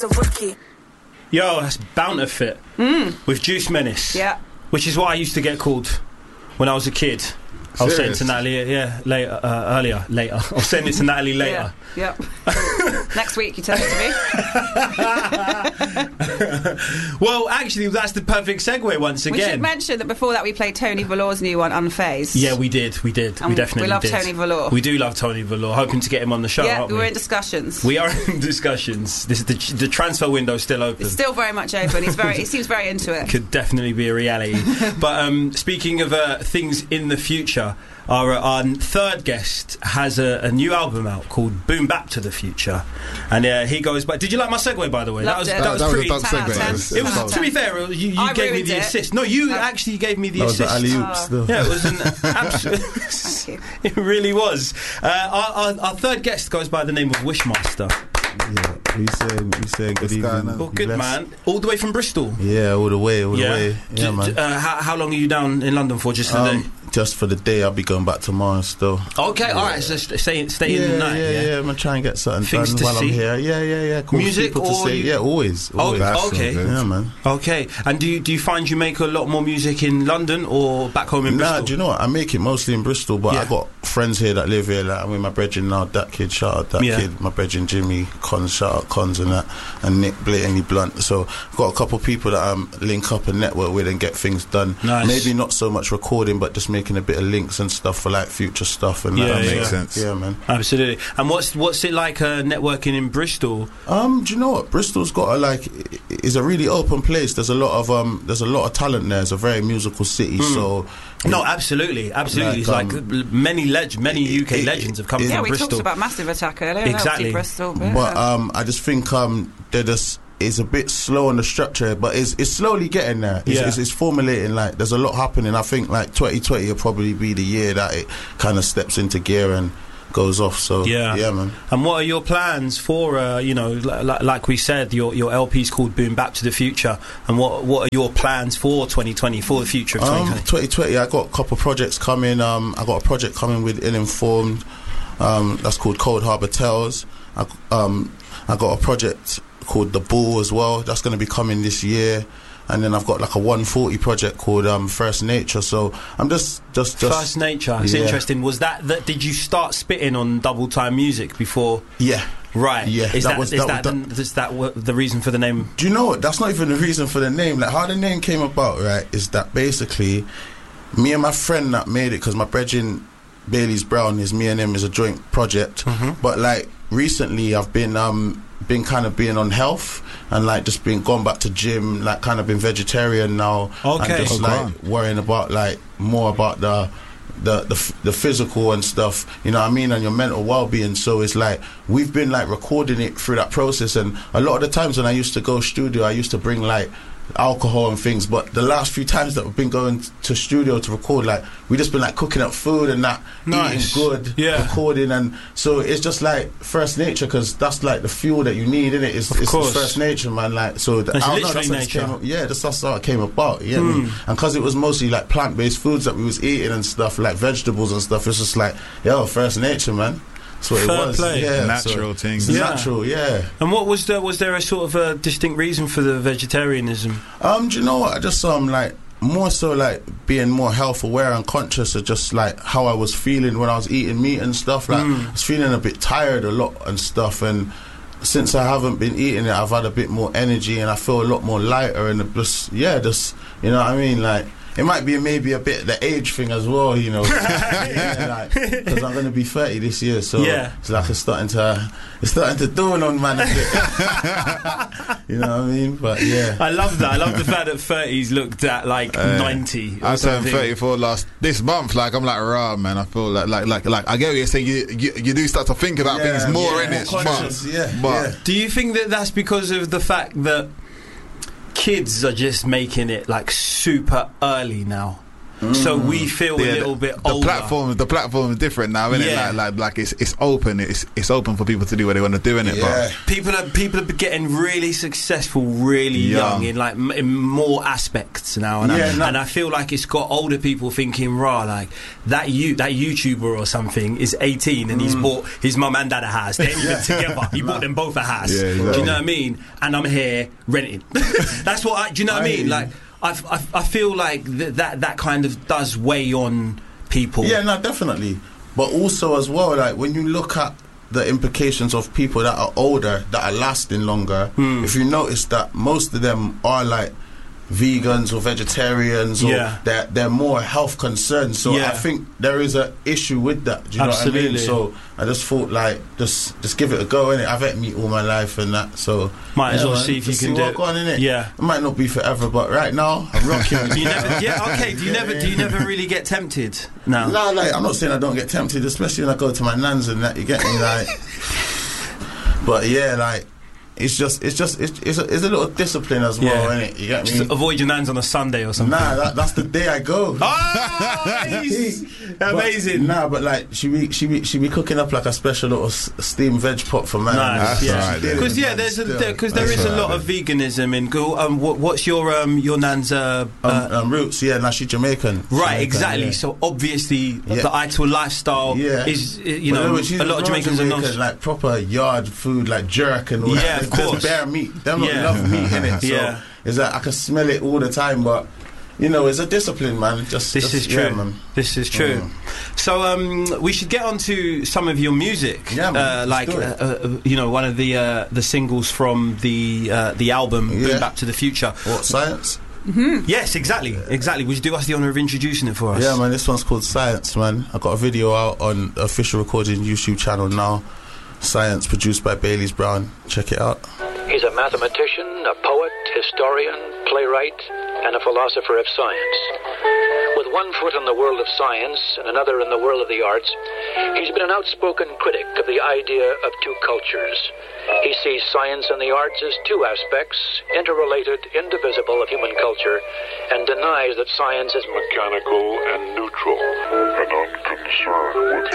Yo, that's Bountifit with Juice Menace. Yeah. Which is what I used to get called when I was a kid. I was saying to Natalie, earlier. I was saying it to Natalie later. Yeah. Next week, you tell it to me. Well, actually, that's the perfect segue once again. We should mention that before that we played Tony Velour's new one, Unfazed. Yeah, we did. We definitely did. We love Tony Velour. We do love Tony Velour. Hoping to get him on the show, aren't we? We're in discussions. We are in discussions. This is the transfer window is still open. It's still very much open. He seems very into it. Could definitely be a reality. But speaking of things in the future, our third guest has a new album out called Boom Bap to the Future, and he goes by. Did you like my segue, by the way? That was pretty. That was a segue. It was, to be fair, you gave me the assist. No, you actually gave me the assist. That was the alley-oop still. Yeah, it was an absolute. It really was. Our third guest goes by the name of Wishmaster. Yeah, we saying good evening. Oh, good man. All the way from Bristol. Yeah, all the way. Yeah, man. How long are you down in London for? Just today? Just for the day. I'll be going back tomorrow still. Okay, all right. So stay in the night. Yeah. I'm gonna try and get something things done while I'm here. Yeah. Cool. Music people or to say. Yeah, always. Okay. Yeah, man. Okay. And do you find you make a lot more music in London or back home in Bristol? Nah, do you know what? I make it mostly in Bristol, but I got friends here that live here. Like I'm with my brethren now. That kid, shout out that kid. My brethren Jimmy Cons, shout out Cons and that, and Nick Blatantly Blunt. So I've got a couple of people that link up and network with and get things done. Nice. Maybe not so much recording, but just making a bit of links and stuff for like future stuff, and that makes sense. Yeah, man. Absolutely. And what's it like networking in Bristol? Do you know what? Bristol's got is a really open place. There's a lot of talent there. It's a very musical city. So no, absolutely. It's like many UK legends have come from Bristol. Yeah, we talked about Massive Attack earlier. Exactly. Bristol. But I just think they're just. It's a bit slow on the structure, but it's slowly getting there. It's formulating. Like there's a lot happening. I think like 2020 will probably be the year that it kind of steps into gear and goes off. So yeah, man. And what are your plans for like we said, your LP's called Boom Bap to the Future, and what are your plans for 2020, for the future of 2020? 2020 I got a couple of projects coming. I got a project coming with Ill-Informed, that's called Cold Harbour Tales. I got a project called The Bull as well, that's going to be coming this year. And then I've got like a 140 project called First Nature. So I'm just First Nature. It's interesting. Was that did you start spitting on Double Time Music before? Yeah. Right. Yeah. Is that the reason for the name? Do you know what? That's not even the reason for the name. Like how the name came about, right? Is that basically me and my friend that made it, because my brethren Bailey's Brown is me and him is a joint project. But like recently I've been kind of being on health and like just been gone back to gym, like kind of been vegetarian now. Okay. And just like worrying about like more about the physical and stuff, you know what I mean, and your mental well-being. So it's like we've been like recording it through that process, and a lot of the times when I used to go studio, I used to bring like alcohol and things, but the last few times that we've been going to studio to record, like we just been like cooking up food and that, eating good, recording, and so it's just like First Nature, because that's like the fuel that you need, innit? It's First Nature, man. Like so, that's nature. That's how it came about. Yeah, and because it was mostly like plant-based foods that we was eating and stuff, like vegetables and stuff. It's just like First Nature, man. That's what it was. Play. Yeah, natural things. Natural, yeah. And what was there a sort of a distinct reason for the vegetarianism? Do you know what? I just like more so like being more health aware and conscious of just like how I was feeling when I was eating meat and stuff. Like I was feeling a bit tired a lot and stuff, and since I haven't been eating it, I've had a bit more energy and I feel a lot more lighter, and just you know what I mean, like. It might be maybe a bit the age thing as well, you know, because I'm going to be 30 this year, so it's like it's starting to dawn on man a bit. You know what I mean? But yeah, I love that. I love the fact that 30s looked at like 90. I turned 34 this month. Like I'm like, rah, man. I feel like I get what you're saying. You do start to think about things more in it. But do you think that that's because of the fact that kids are just making it like super early now? So we feel a little bit older. The platform is different now, isn't it? Like it's open. It's open for people to do what they want to do, isn't it? Yeah. But people are getting really successful, really young in like in more aspects now, and I feel like it's got older people thinking, like that YouTuber or something is 18 and he's bought his mum and dad a house. They ain't even together. He bought them both a house. Yeah, exactly. Do you know what I mean? And I'm here renting. That's what do you know what I mean? Like I feel like that kind of does weigh on people. Yeah, no, definitely. But also as well, like when you look at the implications of people that are older, that are lasting longer, if you notice that most of them are like vegans or vegetarians, or they're more health concerned. So I think there is an issue with that. Do you know what I mean? So I just thought like just give it a go, innit? I've ate meat all my life and that, so might as well see if you can do it. On, innit? Yeah, it might not be forever, but right now I'm rocking. Do you never really get tempted? No, like I'm not saying I don't get tempted, especially when I go to my nans and that. You get me, like. But yeah, like. It's a little discipline as well, innit? You get me? Just avoid your nans on a Sunday or something. Nah, that's the day I go. Amazing. But like she be cooking up like a special little steamed veg pot for man. Nice. Because there is a lot of veganism in. What's your nan's roots? Yeah, now she's Jamaican. Right, exactly. Yeah. So obviously the actual lifestyle is a lot of Jamaicans are not like proper yard food, like jerk and all that. Yeah, of course. Bare meat. They don't love meat in it. So it's like I can smell it all the time, but it's a discipline, man. This is true. Man. This is true. So we should get on to some of your music. Yeah, man, one of the singles from the album Boom Bap to the Future. What, Science? Mm-hmm. Yes, exactly. Would you do us the honour of introducing it for us? Yeah, man. This one's called Science, man. I got a video out on the Official Recording YouTube channel now. Science, produced by Bailey's Brown. Check it out. He's a mathematician, a poet, historian, playwright, and a philosopher of science. With one foot in the world of science and another in the world of the arts, he's been an outspoken critic of the idea of two cultures. He sees science and the arts as two aspects, interrelated, indivisible of human culture, and denies that science is mechanical and neutral and unconcerned with